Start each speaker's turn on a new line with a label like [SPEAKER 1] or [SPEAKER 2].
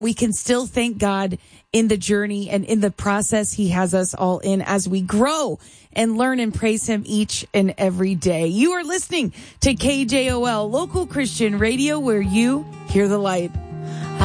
[SPEAKER 1] we can still thank God in the journey and in the process he has us all in as we grow and learn and praise him each and every day. You are listening to KJOL, local Christian radio, where you hear the light.